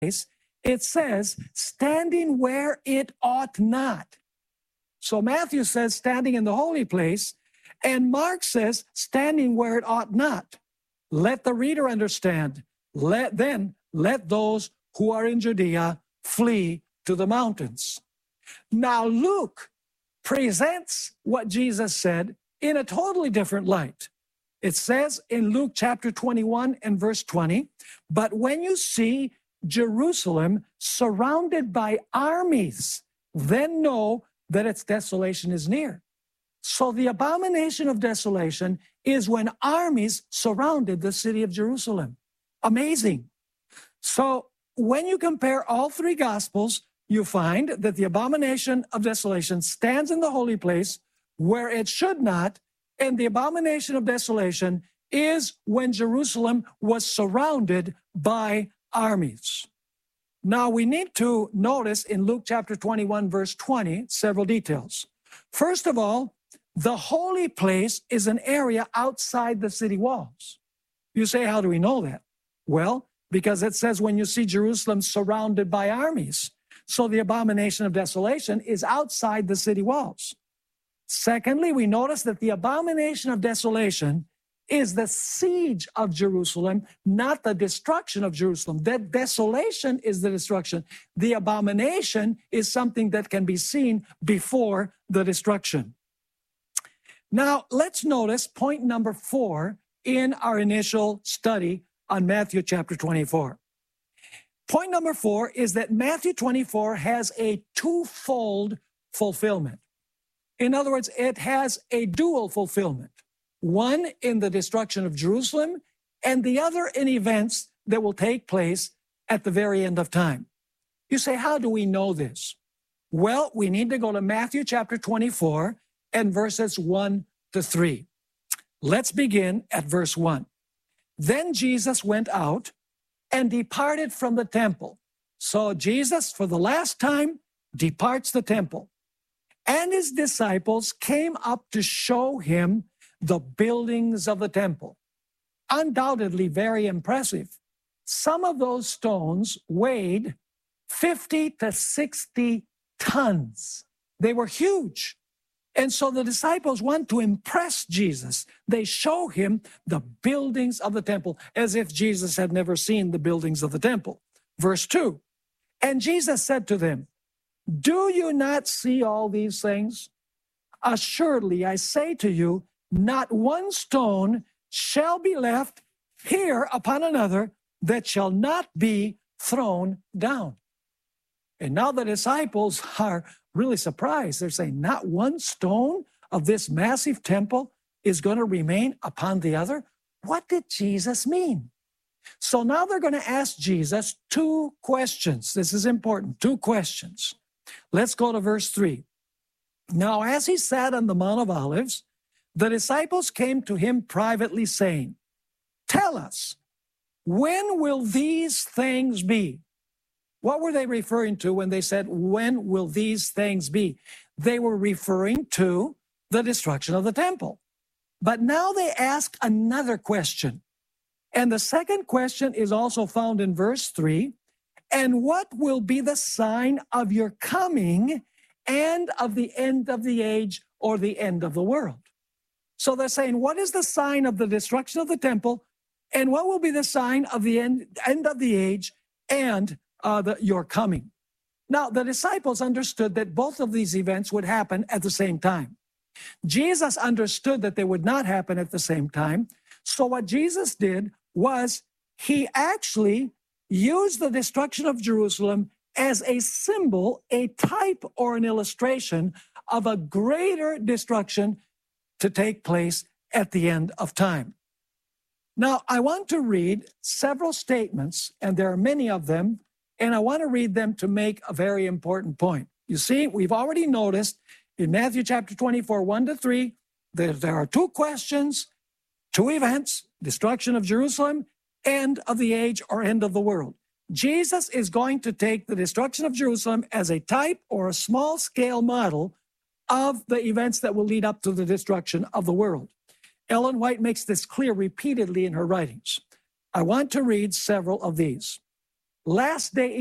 it says, standing where it ought not. So Matthew says, standing in the holy place, and Mark says, standing where it ought not. Let the reader understand. Let those who are in Judea flee to the mountains. Now Luke presents what Jesus said in a totally different light. It says in Luke chapter 21 and verse 20, but when you see Jerusalem surrounded by armies, then know that its desolation is near. So the abomination of desolation is when armies surrounded the city of Jerusalem. Amazing. So when you compare all three Gospels, you find that the abomination of desolation stands in the holy place where it should not, and the abomination of desolation is when Jerusalem was surrounded by armies. Now we need to notice in Luke chapter 21, verse 20, several details. First of all, the holy place is an area outside the city walls. You say, how do we know that? Well, because it says when you see Jerusalem surrounded by armies. So the abomination of desolation is outside the city walls. Secondly, we notice that the abomination of desolation is the siege of Jerusalem, not the destruction of Jerusalem. That desolation is the destruction. The abomination is something that can be seen before the destruction. Now, let's notice point number 4 in our initial study on Matthew chapter 24. Point number 4 is that Matthew 24 has a twofold fulfillment. In other words, it has a dual fulfillment. One in the destruction of Jerusalem, and the other in events that will take place at the very end of time. You say, how do we know this? Well, we need to go to Matthew chapter 24 and verses 1 to 3. Let's begin at verse 1. Then Jesus went out and departed from the temple. So Jesus, for the last time, departs the temple. And his disciples came up to show him the buildings of the temple. Undoubtedly very impressive. Some of those stones weighed 50 to 60 tons. They were huge. And so the disciples want to impress Jesus. They show him the buildings of the temple, as if Jesus had never seen the buildings of the temple. Verse 2, and Jesus said to them, do you not see all these things? Assuredly, I say to you, not one stone shall be left here upon another that shall not be thrown down. And now the disciples are really surprised. They're saying, not one stone of this massive temple is going to remain upon the other? What did Jesus mean? So now they're going to ask Jesus 2 questions. This is important, 2 questions. Let's go to verse 3. Now, as he sat on the Mount of Olives, the disciples came to him privately saying, tell us, when will these things be? What were they referring to when they said, when will these things be? They were referring to the destruction of the temple. But now they ask another question. And the second question is also found in verse 3. And what will be the sign of your coming and of the end of the age or the end of the world? So they're saying, what is the sign of the destruction of the temple? And what will be the sign of the end of the age and your coming? Now, the disciples understood that both of these events would happen at the same time. Jesus understood that they would not happen at the same time. So what Jesus did was he actually used the destruction of Jerusalem as a symbol, a type, or an illustration of a greater destruction to take place at the end of time. Now, I want to read several statements, and there are many of them, and I want to read them to make a very important point. You see, we've already noticed in Matthew chapter 24, 1 to 3, there are 2 questions, 2 events, destruction of Jerusalem, end of the age or end of the world. Jesus is going to take the destruction of Jerusalem as a type or a small-scale model of the events that will lead up to the destruction of the world. Ellen White makes this clear repeatedly in her writings. I want to read several of these. last day